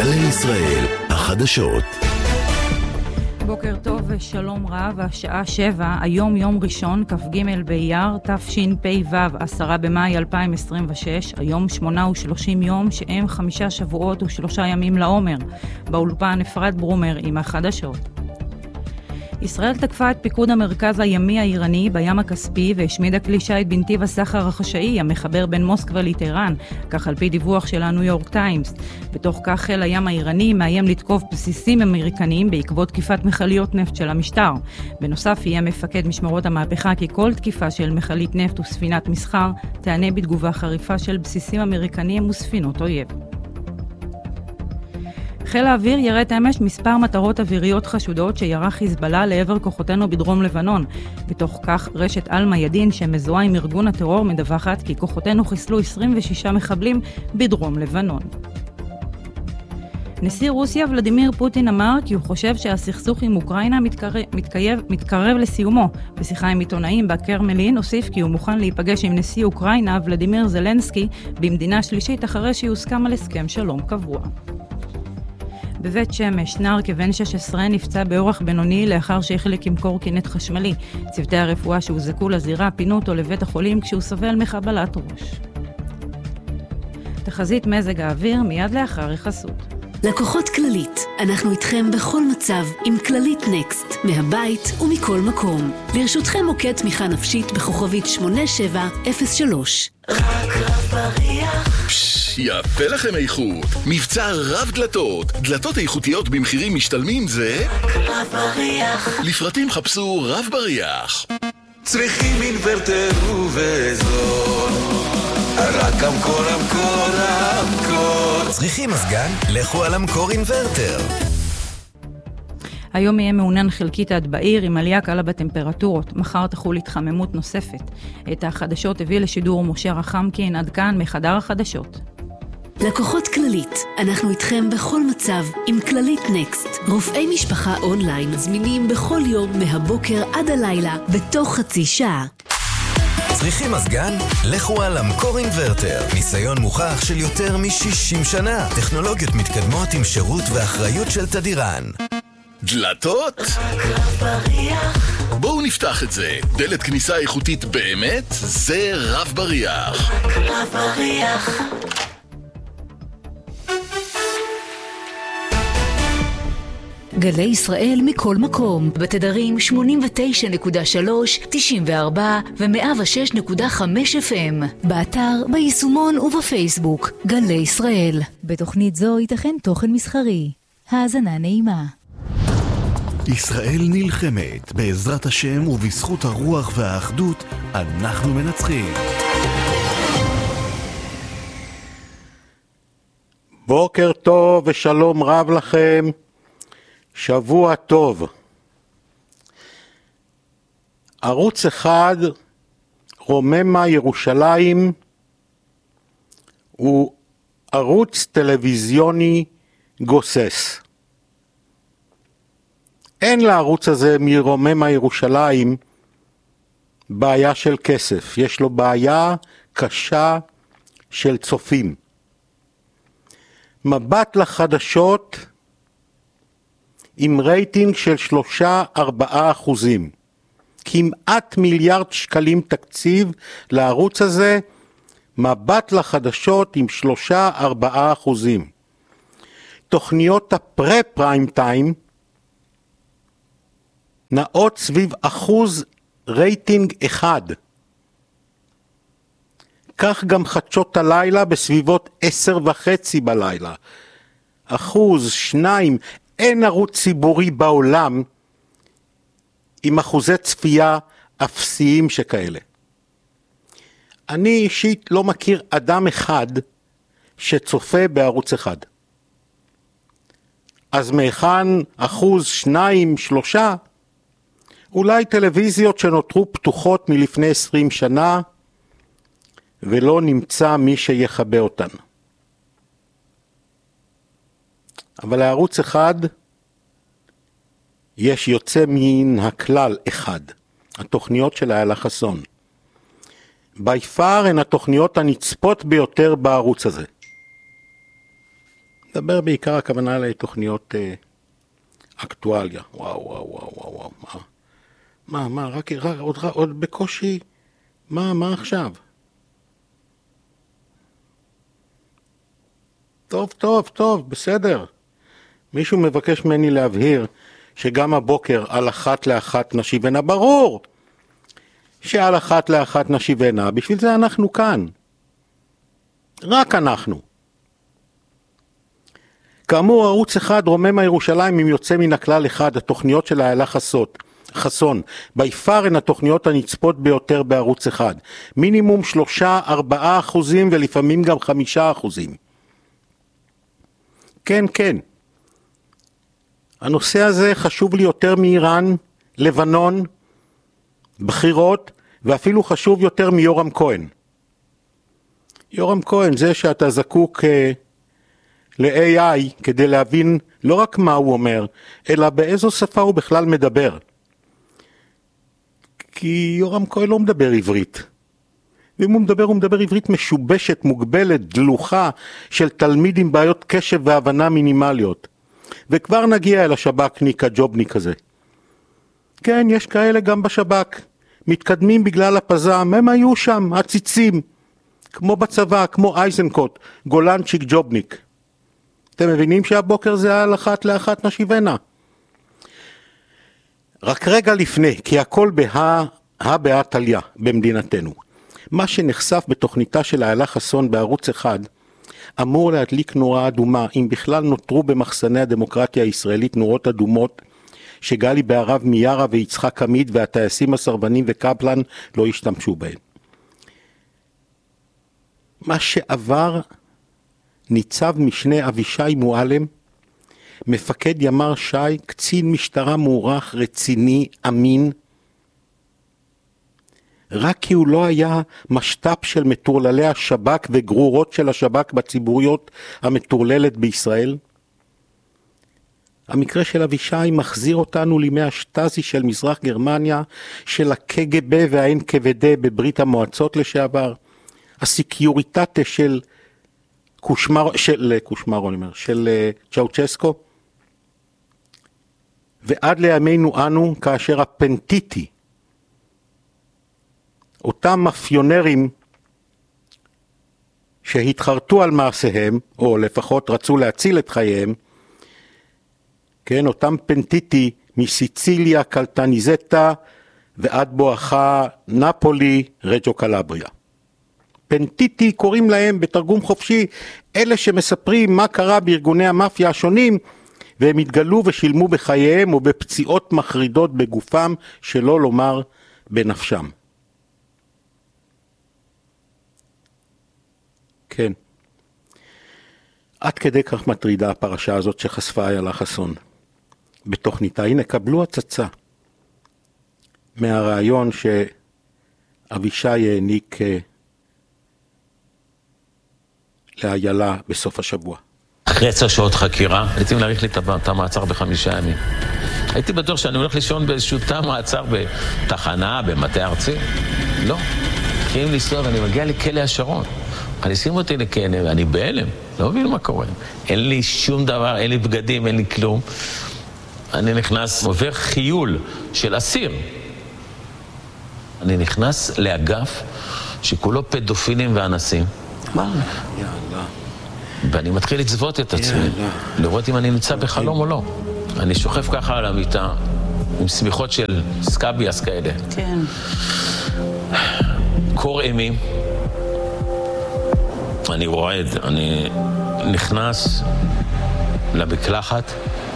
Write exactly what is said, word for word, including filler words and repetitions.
גלי ישראל, החדשות. בוקר טוב ושלום רב, השעה שבע, היום יום ראשון, כ"ג באייר, תשפ"ו, עשרה במאי אלפיים עשרים ושש, היום שמונה ושלושים יום, שהם חמישה שבועות ושלושה ימים לעומר. באולפן אפרת ברומר עם החדשות. ישראל תקפה את פיקוד המרכז הימי האיראני בים הכספי והשמידה כלי שיט בנתיב הסחר החשאי המחבר בין מוסקבה לטהרן, כך על פי דיווח של הניו יורק טיימס. בתוך כך חיל הים האיראני מאיים לתקוף בסיסים אמריקניים בעקבות תקיפת מכליות נפט של המשטר. בנוסף יהיה מפקד משמרות המהפכה כי כל תקיפה של מכלית נפט וספינת מסחר תענה בתגובה חריפה של בסיסים אמריקניים וספינות אויב. חיל האוויר ירד אמש מספר מטרות אוויריות חשודות שירה חיזבאללה לעבר כוחותינו בדרום לבנון. בתוך כך רשת אל-מיאדין שמזוהה עם ארגון הטרור מדווחת כי כוחותינו חיסלו עשרים ושישה מחבלים בדרום לבנון. נשיא רוסיה ולדימיר פוטין אמר כי הוא חושב שהסכסוך עם אוקראינה מתקרב, מתקרב, מתקרב לסיומו. בשיחה עם עיתונאים בקרמלין הוסיף כי הוא מוכן להיפגש עם נשיא אוקראינה ולדימיר זלנסקי במדינה שלישית אחרי שיוסכם על הסכם שלום קבוע. בבית שמש, נער כבן שש עשרה נפצע באורח בינוני לאחר שהחליק עם קורקינט חשמלי. צוותי הרפואה שהוזעקו לזירה פינו אותו לבית החולים כשהוא סובל מחבלת ראש. תחזית מזג האוויר מיד לאחר החסות. לקוחות כללית, אנחנו איתכם בכל מצב עם כללית נקסט, מהבית ומכל מקום. לרשותכם מוקד תמיכה נפשית בכוכבית שמונה שבע אפס שלוש. רק רב בריח. פש, יפה לכם איכות. מבצע רב דלתות. דלתות איכותיות במחירים משתלמים זה רק רב בריח. לפרטים חפשו רב בריח. צריכים אינוורטר ובזול, רק המקור המקור המקור. צריכים מזגן? לכו על המקור אינוורטר. היום יהיה מעונן חלקית עד בעיר עם עלייה קלה בטמפרטורות. מחר תחול התחממות נוספת. את החדשות הביא לשידור משה רחמקין. עד כאן מחדר החדשות. לקוחות כללית, אנחנו איתכם בכל מצב עם כללית נקסט. רופאי משפחה אונליין זמינים בכל יום מהבוקר עד הלילה בתוך חצי שעה. צריכים מזגן? לכו על המקור אינוורטר. ניסיון מוכח של יותר מ-שישים שנה. טכנולוגיות מתקדמות עם שירות ואחריות של תדירן. דלתות? רק רב בריח. בואו נפתח את זה. דלת כניסה איכותית באמת? זה רב בריח. רק רב בריח. גלי ישראל מכל מקום, בתדרים שמונים ותשע נקודה שלוש, תשעים וארבע ו-מאה ושש נקודה חמש אף אם. באתר, ביישומון ובפייסבוק. גלי ישראל. בתוכנית זו ייתכן תוכן מסחרי. האזנה נעימה. ישראל נלחמת, בעזרת השם ובזכות הרוח והאחדות אנחנו מנצחים. בוקר טוב ושלום רב לכם. שבוע טוב. ערוץ אחד, רוממה ירושלים, הוא ערוץ טלוויזיוני גוסס. אין לערוץ הזה מרוממה ירושלים בעיה של כסף, יש לו בעיה קשה של צופים. מבט לחדשות עם רייטינג של שלושה ארבעה אחוזים. כמעט מיליארד שקלים תקציב לערוץ הזה, מבט לחדשות עם שלושה ארבעה אחוזים. תוכניות הפרה פריים טיים נעות סביב אחוז רייטינג אחד. כך גם חדשות הלילה בסביבות עשר וחצי בלילה. אחוז, שניים, אין ערוץ ציבורי בעולם עם אחוזי צפייה אפסיים שכאלה. אני אישית לא מכיר אדם אחד שצופה בערוץ אחד. אז מהיכן אחוז, שניים, שלושה, אולי טלוויזיות שנותרו פתוחות מלפני עשרים שנה, ולא נמצא מי שיחבא אותן. אבל לערוץ אחד יש יוצא מן הכלל אחד, התוכניות של איילה חסון. by far הן התוכניות הנצפות ביותר בערוץ הזה. מדבר בעיקר הכוונה לתוכניות אה, אקטואליה. וואו, וואו, וואו, וואו, וואו, מה? מה, מה, רק, רק עוד, עוד בקושי, מה, מה עכשיו? טוב, טוב, טוב, בסדר. מישהו מבקש ממני להבהיר שגם הבוקר על אחת לאחת נשיבנה, ברור שעל אחת לאחת נשיבנה, בשביל זה אנחנו כאן. רק אנחנו. כאמור, ערוץ אחד רומם הירושלים עם יוצא מן הכלל אחד, התוכניות של איילה חסון, ביפר הן התוכניות הנצפות ביותר בערוץ אחד, מינימום שלושה, ארבעה אחוזים ולפעמים גם חמישה אחוזים. כן, כן. הנושא הזה חשוב לי יותר מאיראן, לבנון, בחירות, ואפילו חשוב יותר מיורם כהן. יורם כהן, זה שאתה זקוק אה, ל-איי איי כדי להבין לא רק מה הוא אומר, אלא באיזו שפה הוא בכלל מדבר. כי יורם כהן לא מדבר עברית. ואם הוא מדבר, הוא מדבר עברית משובשת, מוגבלת, דלוחה, של תלמיד עם בעיות קשב והבנה מינימליות. וכבר נגיע אל השב"כניק הג'ובניק הזה. כן, יש כאלה גם בשב"כ. מתקדמים בגלל הפזם, הם היו שם, הציצים. כמו בצבא, כמו אייזנקוט, גולנצ'יק ג'ובניק. אתם מבינים שהבוקר זה היה על אחת לאחת נשיבנה? רק רגע לפני, כי הכל בה, הבה תליה במדינתנו. מה שנחשף בתוכניתה של איילה חסון בערוץ אחד, אמור להדליק נורה אדומה, אם בכלל נותרו במחסני הדמוקרטיה הישראלית נורות אדומות, שגלי בערב מיארה ויצחק עמית והטייסים הסרבנים וקפלן לא השתמשו בהן. מה שעבר ניצב משנה אבישי מועלם, מפקד ימ"ר ש"י, קצין משטרה מוערך, רציני, אמין, רק כי הוא לא היה משת"פ של מטורללי השב"כ וגרורות של השב"כ בציבוריות המטורללת בישראל. המקרה של אבישי מחזיר אותנו לימי השטאזי של מזרח גרמניה, של הקג"ב והאן קה וי דה בברית המועצות לשעבר, הסיקיוריטטה של קושמר, של קושמרו, אני אומר, של צ'אוצ'סקו, ועד לימינו אנו, כאשר הפנטיטי, אותם מאפיונרים שהתחרטו על מעשיהם, או לפחות רצו להציל את חייהם, כן, אותם פנטיטי מסיציליה, קלטניזטה, ועד בואכה נפולי, רג'ו קלבריה. פנטיטי קוראים להם בתרגום חופשי, אלה שמספרים מה קרה בארגוני המאפיה השונים, והם התגלו ושילמו בחייהם או בפציעות מחרידות בגופם, שלא לומר בנפשם. כן. עד כדי כך מטרידה הפרשה הזאת שחשפה איילה חסון. בתוכניתה, הנה, קבלו הצצה מהרעיון שאבישי העניק לאיילה בסוף השבוע. אחרי עשר שעות חקירה, הייתי להאריך לי את המעצר בחמישה ימים. הייתי בטוח שאני הולך לישון באיזשהו תא מעצר בתחנה, במטה ארצי. לא. התחילים לנסוע ואני מגיע לכלא השרון. אני שים אותי לכלא ואני בהלם. לא מבין מה קורה. אין לי שום דבר, אין לי בגדים, אין לי כלום. אני נכנס, עובר חיול של אסיר. אני נכנס לאגף שכולו פדופילים ואנסים. מה? יאללה. ואני מתחיל לצוות את עצמי, לראות אם אני נמצא בחלום או לא. אני שוכב ככה על המיטה, עם סמיכות של סקאביאס כאלה. כן. קור אימים. אני רועד, אני נכנס למקלחת,